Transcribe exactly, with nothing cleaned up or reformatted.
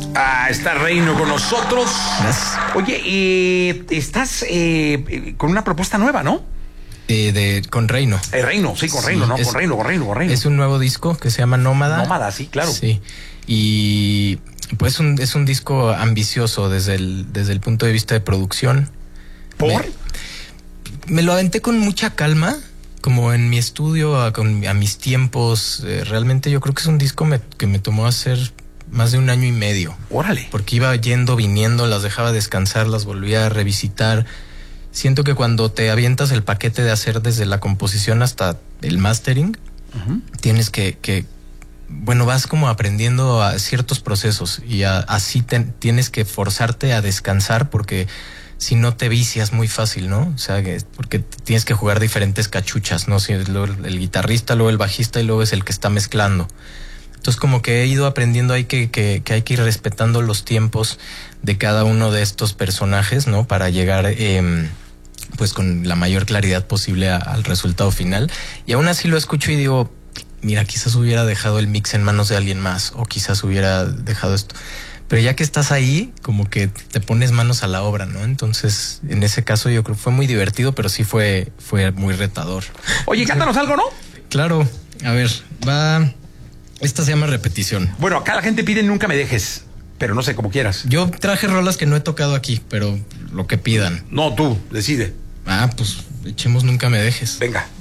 Ah, está Reino con nosotros. Gracias. Oye, eh, estás eh, con una propuesta nueva, ¿no? Eh, de, con Reino. Eh, Reino, sí, con Sí, Reino, ¿no? es- Con Reino, con Reino, con Reino. Es un nuevo disco que se llama Nómada. Nómada, sí, claro. Sí. Y pues un, es un disco ambicioso desde el, desde el punto de vista de producción. ¿Por? Me, me lo aventé con mucha calma, como en mi estudio, a, con, a mis tiempos. Eh, realmente yo creo que es un disco me, que me tomó hacer más de un año y medio. Órale. Porque iba yendo, viniendo, las dejaba descansar, las volvía a revisitar. Siento que cuando te avientas el paquete de hacer desde la composición hasta el mastering, Uh-huh. tienes que, que, bueno, vas como aprendiendo a ciertos procesos y a, así te, tienes que forzarte a descansar porque si no te vicias muy fácil, ¿no? O sea, que, porque tienes que jugar diferentes cachuchas, ¿no? Si es luego el, el guitarrista, luego el bajista y luego es el que está mezclando. Entonces como que he ido aprendiendo ahí que, que, que hay que ir respetando los tiempos de cada uno de estos personajes, ¿no? Para llegar eh, pues con la mayor claridad posible a, al resultado final. Y aún así lo escucho y digo, mira, quizás hubiera dejado el mix en manos de alguien más o quizás hubiera dejado esto. Pero ya que estás ahí, como que te pones manos a la obra, ¿no? Entonces, en ese caso yo creo que fue muy divertido, pero sí fue, fue muy retador. Oye, cántanos algo, ¿no? Claro, a ver, va... Esta se llama Repetición. Bueno, acá la gente pide Nunca me dejes, pero no sé, como quieras. Yo traje rolas que no he tocado aquí, pero lo que pidan. No, tú, decide. Ah, pues echemos Nunca me dejes. Venga.